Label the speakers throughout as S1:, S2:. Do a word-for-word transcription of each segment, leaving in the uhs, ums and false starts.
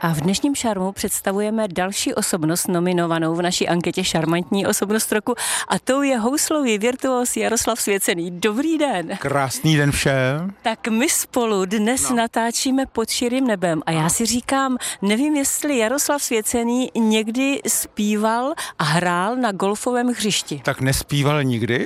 S1: A v dnešním Šarmu představujeme další osobnost nominovanou v naší anketě Šarmantní osobnost roku a tou je houslový virtuos Jaroslav Svěcený. Dobrý den.
S2: Krásný den všem.
S1: Tak my spolu dnes no. natáčíme Pod širým nebem a já si říkám, nevím, jestli Jaroslav Svěcený někdy zpíval a hrál na golfovém hřišti.
S2: Tak nespíval nikdy.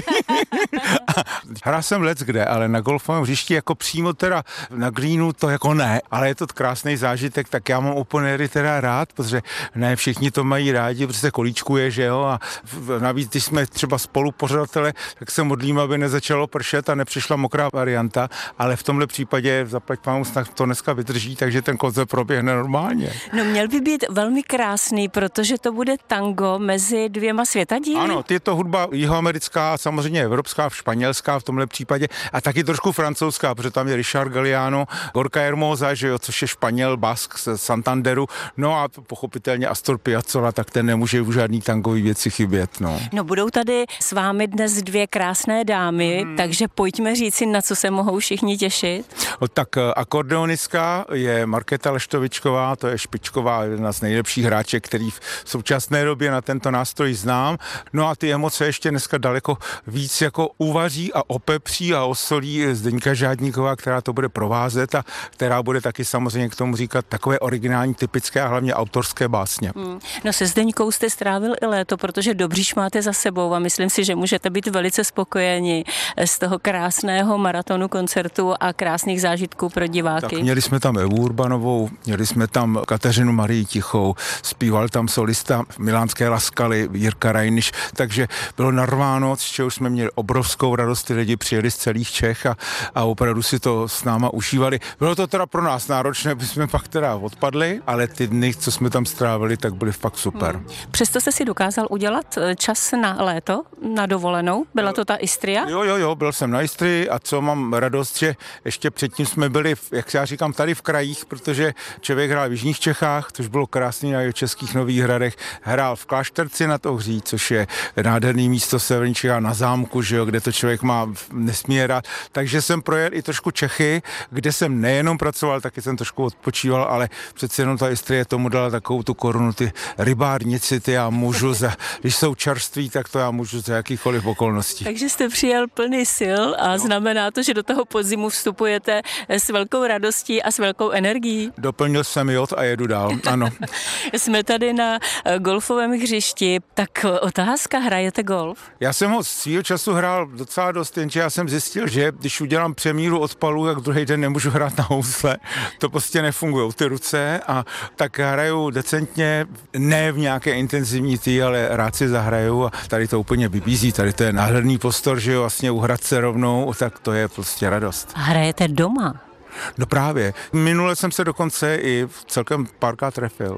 S2: Hrál jsem leckde, ale na golfovém hřišti jako přímo teda na greenu to jako ne, ale je to krásný zážitek, tak já mám oponéry teda rád, protože ne všichni to mají rádi, protože se kolíčkuje, že jo, a navíc, když jsme třeba spolupořadatele, tak se modlím, aby nezačalo pršet a nepřišla mokrá varianta, ale v tomhle případě zaplať pánu snad to dneska vydrží, takže ten koncert proběhne normálně.
S1: No měl by být velmi krásný, protože to bude tango mezi dvěma světadíly.
S2: Ano, je to hudba jihoamerická, samozřejmě evropská, španělská v tomhle případě a taky trošku francouzská, protože tam je Richard Galliano, Gorka Hermosa, že jo, což je Španěl, Bask z Santanderu, no a pochopitelně Astor Piazzolla, tak ten nemůže v žádný tangový věci chybět, no.
S1: No budou tady s vámi dnes dvě krásné dámy, hmm. takže pojďme říci, na co se mohou všichni těšit.
S2: O, tak akordeonistka je Markéta Leštovičková, to je špičková, jedna z nejlepších hráček, který v současné době na tento nástroj znám. No a ty emoce ještě dneska daleko víc jako uvaří a opepří a osolí Zdeňka Žádníková, která to bude provázet a která bude taky samozřejmě k tomu říkat takové originální, typické a hlavně autorské básně. Hmm.
S1: No se Zdeňkou jste strávil i léto, protože Dobříš máte za sebou a myslím si, že můžete být velice spokojeni z toho krásného maratonu koncertu a krásných zážitků pro diváky.
S2: Tak měli jsme tam Evu Urbanovou, měli jsme tam Kateřinu Marii Tichou, zpíval tam solista Milánské Laskaly Jirka Rajniš, takže bylo narváno, z čeho jsme měli obrovskou radost, ty lidi přijeli z celých Čech a, a opravdu si to s náma užívali. Bylo to teda pro nás náročné, by jsme pak teda odpadli, ale ty dny, co jsme tam strávili, tak byly fakt super. Hmm.
S1: Přesto jste si dokázal udělat čas na léto, na dovolenou? Byla to ta Istria?
S2: Jo, jo, jo, byl jsem na Istrii a co mám radost, že ještě předtím jsme byli, jak já říkám, tady v krajích, protože člověk hrál v jižních Čechách, což bylo krásný na Českých Nových Hradech, hrál v Klášterci nad Ohří, což je nádherný místo severní Čechách na zámku, že jo, kde to člověk má nesmírně rád. Takže jsem projel i trošku Čechy, kde jsem nejenom pracoval, taky jsem trošku odpočíval, ale přece jenom ta Istrie tomu dala takovou tu korunu, ty rybárnici, ty já můžu, za, když jsou čerství, tak to já můžu za jakýchkoliv okolností.
S1: Takže jste přijel plný sil a no. znamená to, že do toho podzimu vstupujete s velkou radostí a s velkou energií.
S2: Doplnil jsem jod a jedu dál, ano.
S1: Jsme tady na golfovém hřišti, tak otázka, hrajete golf?
S2: Já jsem ho svýho času hrál docela dost, jenže já jsem zjistil, že když udělám přemíru odpalů, tak druhý den nemůžu hrát na housle. To prostě nefungují ty ruce a tak hraju decentně, ne v nějaké intenzivní tý, ale rád si zahraju a tady to úplně vybízí, tady to je nádherný prostor, že jo, vlastně u Hradce rovnou, tak to je prostě radost.
S1: A hrajete doma?
S2: No právě. Minule jsem se dokonce i celkem párkrát trefil.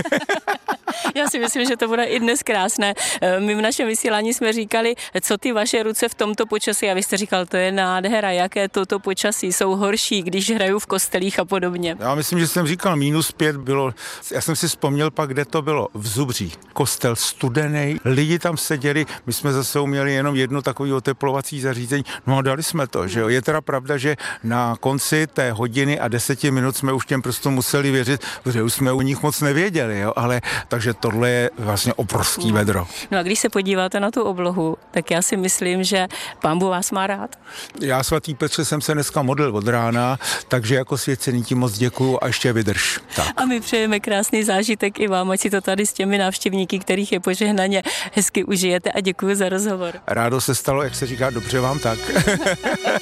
S1: Já si myslím, že to bude i dnes krásné. My v našem vysílání jsme říkali, co ty vaše ruce v tomto počasí, a vy jste říkal, to je nádhera, jaké toto počasí, jsou horší, když hraju v kostelích a podobně.
S2: Já myslím, že jsem říkal minus pět bylo, já jsem si vzpomněl pak, kde to bylo, v Zubří. Kostel studený, lidi tam seděli, my jsme zase měli jenom jedno takové oteplovací zařízení, no a dali jsme to, že jo. Je teda pravda, že na konci té hodiny a deseti minut jsme už těm prostě museli věřit, protože už jsme u nich moc nevěděli, jo, ale takže tohle je vlastně obrovský vedro.
S1: No a když se podíváte na tu oblohu, tak já si myslím, že Pán Bůh vás má rád.
S2: Já, svatý Petře, jsem se dneska modlil od rána, takže jako svěcený ti moc děkuju a ještě vydrž. Tak.
S1: A my přejeme krásný zážitek i vám, ať si to tady s těmi návštěvníky, kterých je požehnaně, hezky užijete a děkuji za rozhovor.
S2: Rádo se stalo, jak se říká, dobře vám tak.